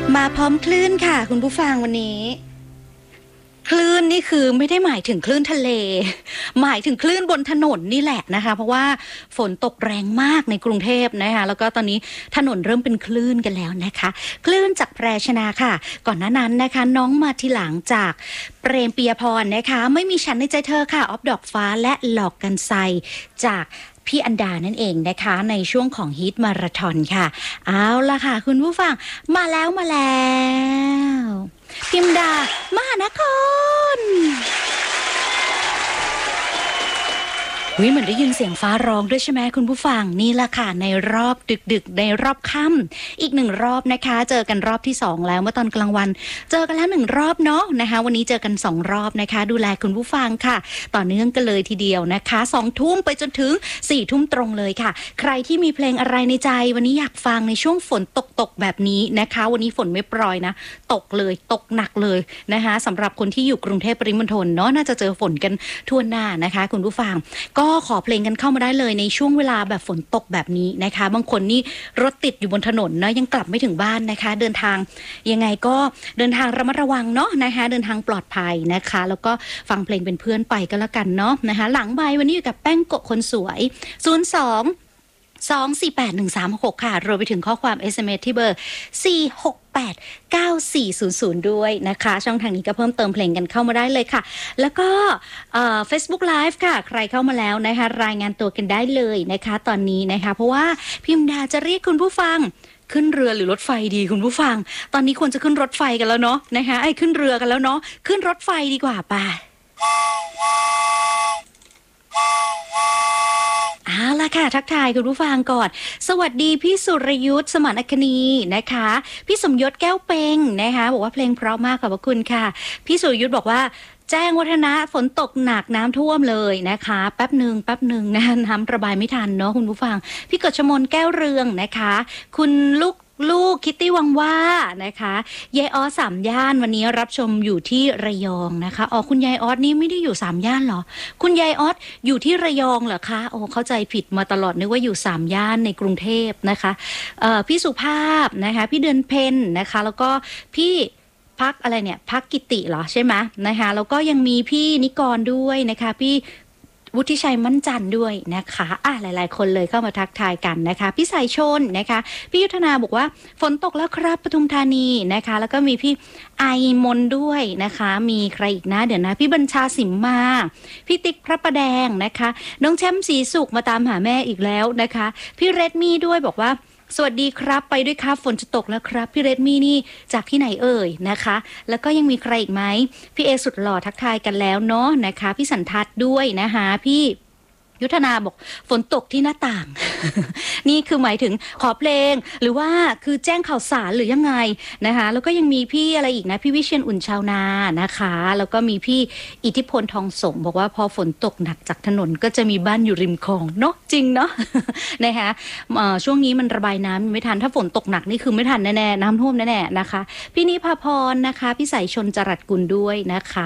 มาพร้อมคลื่นค่ะคุณผู้ฟังวันนี้คลื่นนี่คือไม่ได้หมายถึงคลื่นทะเลหมายถึงคลื่นบนถนนนี่แหละนะคะเพราะว่าฝนตกแรงมากในกรุงเทพนะคะแล้วก็ตอนนี้ถนนเริ่มเป็นคลื่นกันแล้วนะคะคลื่นจากแพรชนาค่ะก่อนหน้านั้นนะคะน้องมาทีหลังจากเปรมปียพรนะคะไม่มีฉันในใจเธอค่ะออฟดอกฟ้าและหลอกกันไซจากพี่อันดานั่นเองนะคะในช่วงของฮิตมาราธอนค่ะเอาล่ะค่ะคุณผู้ฟังมาแล้วพิมดามหานครเหมือนได้ยินเสียงฟ้าร้องด้วยใช่ไหมคุณผู้ฟังนี่ละค่ะในรอบดึกในรอบค่ำอีก1 รอบนะคะเจอกันรอบที่2แล้วเมื่อตอนกลางวันเจอกันแล้ว1 รอบเนาะนะคะวันนี้เจอกัน2 รอบนะคะดูแลคุณผู้ฟังค่ะต่อเนื่องกันเลยทีเดียวนะคะ20 ทุ่มไปจนถึง4 ทุ่มตรงเลยค่ะใครที่มีเพลงอะไรในใจวันนี้อยากฟังในช่วงฝนตกแบบนี้นะคะวันนี้ฝนไม่โปรยนะตกเลยตกหนักเลยนะคะสำหรับคนที่อยู่กรุงเทพปริมณฑลเนาะน่าจะเจอฝนกันทั่วหน้านะคะคุณผู้ฟังก็ขอเพลงกันเข้ามาได้เลยในช่วงเวลาแบบฝนตกแบบนี้นะคะบางคนนี่รถติดอยู่บนถนนนะยังกลับไม่ถึงบ้านนะคะเดินทางยังไงก็เดินทางระมัดระวังเนาะนะคะเดินทางปลอดภัยนะคะแล้วก็ฟังเพลงเป็นเพื่อนไปก็แล้วกันเนาะนะคะหลังไมค์วันนี้อยู่กับแป้งโกะคนสวย02-248-136ค่ะรวมไปถึงข้อความ SMS ที่เบอร์4689400ด้วยนะคะช่องทางนี้ก็เพิ่มเติมเพลงกันเข้ามาได้เลยค่ะแล้วก็Facebook Live ค่ะใครเข้ามาแล้วนะคะรายงานตัวกันได้เลยนะคะตอนนี้นะคะเพราะว่าพิมดาจะเรียกคุณผู้ฟังขึ้นเรือหรือรถไฟดีคุณผู้ฟังตอนนี้ควรจะขึ้นรถไฟกันแล้วเนาะนะคะขึ้นเรือกันแล้วเนาะขึ้นรถไฟดีกว่าป่ะเอาล่ะค่ะทักทายคุณผู้ฟังก่อนสวัสดีพี่สุรยุทธสมานอัคนีนะคะพี่สมยศแก้วเปงนะคะบอกว่าเพลงเพราะมากขอบพระคุณค่ะพี่สุรยุทธบอกว่าแจ้งวัฒนะฝนตกหนักน้ำท่วมเลยนะคะแป๊บหนึ่งนะน้ำระบายไม่ทันเนาะคุณผู้ฟังพี่กฤษมนแก้วเรืองนะคะคุณลูกคิตตี้วังว่านะคะยายออส3 ย่านวันนี้รับชมอยู่ที่ระยองนะคะอ๋อคุณยายออสนี่ไม่ได้อยู่3 ย่านเหรอคุณยายออสอยู่ที่ระยองเหรอคะโอ้เข้าใจผิดมาตลอดนึกว่าอยู่3 ย่านในกรุงเทพนะคะพี่สุภาพนะคะพี่เดือนเพ็ญนะคะแล้วก็พี่พักอะไรเนี่ยพักกิติเหรอใช่ไหมนะคะแล้วก็ยังมีพี่นิกรด้วยนะคะพี่วุฒิชัยมั่นจันทร์ด้วยนะคะหลายๆคนเลยเข้ามาทักทายกันนะคะพี่สายชนนะคะพี่ยุทธนาบอกว่าฝนตกแล้วครับปทุมธานีนะคะแล้วก็มีพี่ไอมนด้วยนะคะมีใครอีกนะเดี๋ยวนะพี่บัญชาสิมมาพี่ติ๊กพระประแดงนะคะน้องแชมป์ศรีสุขมาตามหาแม่อีกแล้วนะคะพี่เรดมี่ด้วยบอกว่าสวัสดีครับไปด้วยครับฝนจะตกแล้วครับพี่เรดมี่นี่จากที่ไหนเอ่ยนะคะแล้วก็ยังมีใครอีกไหมพี่เอสุดหล่อทักทายกันแล้วเนาะนะคะพี่สันทัดด้วยนะคะพี่ยุทธนาบอกฝนตกที่หน้าต่าง นี่คือหมายถึงขอเพลงหรือว่าคือแจ้งข่าวสารหรือยังไงนะคะแล้วก็ยังมีพี่อะไรอีกนะพี่วิเชียรอุ่นชาวนานะคะแล้วก็มีพี่อิทธิพลทองสมบอกว่าพอฝนตกหนักจากถนนก็จะมีบ้านอยู่ริมคลองเนาะจริงเนาะ นะคะช่วงนี้มันระบายน้ำไม่ทันถ้าฝนตกหนักนี่คือไม่ทันแน่ๆน้ำท่วมแน่ๆนะคะพี่นิพาพรนะคะพี่สายชนจรัสกุลด้วยนะคะ